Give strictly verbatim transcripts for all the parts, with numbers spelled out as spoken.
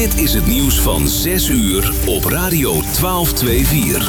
Dit is het nieuws van zes uur op Radio twaalf vierentwintig.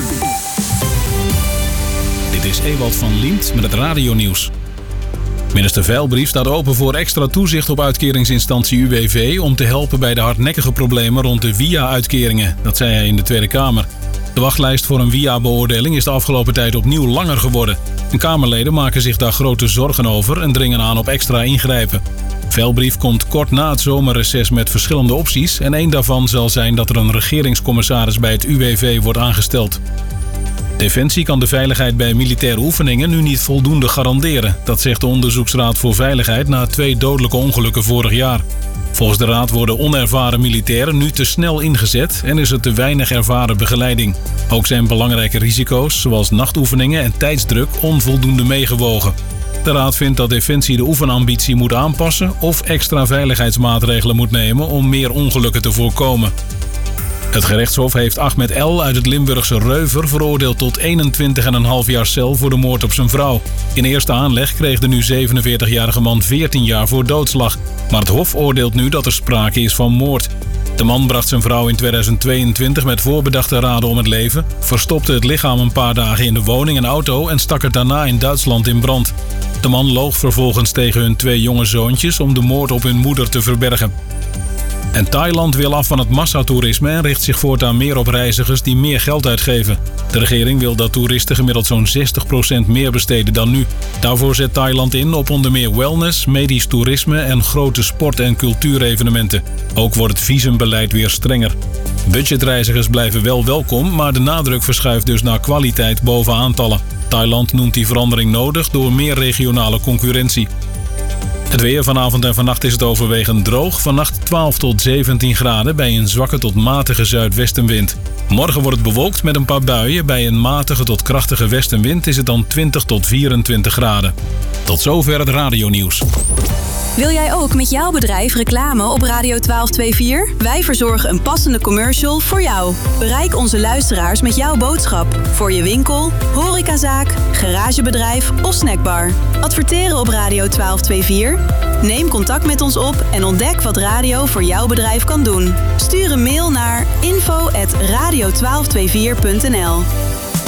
Dit is Ewald van Liemt met het radionieuws. Minister Veilbrief staat open voor extra toezicht op uitkeringsinstantie U W V om te helpen bij de hardnekkige problemen rond de W I A-uitkeringen. Dat zei hij in de Tweede Kamer. De wachtlijst voor een W I A-beoordeling is de afgelopen tijd opnieuw langer geworden. En Kamerleden maken zich daar grote zorgen over en dringen aan op extra ingrijpen. Veilbrief komt kort na het zomerreces met verschillende opties en één daarvan zal zijn dat er een regeringscommissaris bij het U W V wordt aangesteld. Defensie kan de veiligheid bij militaire oefeningen nu niet voldoende garanderen. Dat zegt de Onderzoeksraad voor Veiligheid na twee dodelijke ongelukken vorig jaar. Volgens de raad worden onervaren militairen nu te snel ingezet en is er te weinig ervaren begeleiding. Ook zijn belangrijke risico's, zoals nachtoefeningen en tijdsdruk, onvoldoende meegewogen. De raad vindt dat Defensie de oefenambitie moet aanpassen of extra veiligheidsmaatregelen moet nemen om meer ongelukken te voorkomen. Het gerechtshof heeft Ahmed L. uit het Limburgse Reuver veroordeeld tot eenentwintig komma vijf jaar cel voor de moord op zijn vrouw. In eerste aanleg kreeg de nu zevenenveertigjarige man veertien jaar voor doodslag. Maar het hof oordeelt nu dat er sprake is van moord. De man bracht zijn vrouw in tweeduizend tweeëntwintig met voorbedachte raden om het leven, verstopte het lichaam een paar dagen in de woning en auto en stak het daarna in Duitsland in brand. De man loog vervolgens tegen hun twee jonge zoontjes om de moord op hun moeder te verbergen. En Thailand wil af van het massatoerisme en richt zich voortaan meer op reizigers die meer geld uitgeven. De regering wil dat toeristen gemiddeld zo'n zestig procent meer besteden dan nu. Daarvoor zet Thailand in op onder meer wellness, medisch toerisme en grote sport- en cultuurevenementen. Ook wordt het visumbeleid weer strenger. Budgetreizigers blijven wel welkom, maar de nadruk verschuift dus naar kwaliteit boven aantallen. Thailand noemt die verandering nodig door meer regionale concurrentie. Het weer vanavond en vannacht is het overwegend droog. Vannacht twaalf tot zeventien graden bij een zwakke tot matige zuidwestenwind. Morgen wordt het bewolkt met een paar buien. Bij een matige tot krachtige westenwind is het dan twintig tot vierentwintig graden. Tot zover het radionieuws. Wil jij ook met jouw bedrijf reclame op Radio twaalf vierentwintig? Wij verzorgen een passende commercial voor jou. Bereik onze luisteraars met jouw boodschap. Voor je winkel, horecazaak, garagebedrijf of snackbar. Adverteren op Radio twaalf vierentwintig? Neem contact met ons op en ontdek wat radio voor jouw bedrijf kan doen. Stuur een mail naar info at radio twaalf vierentwintig punt n l.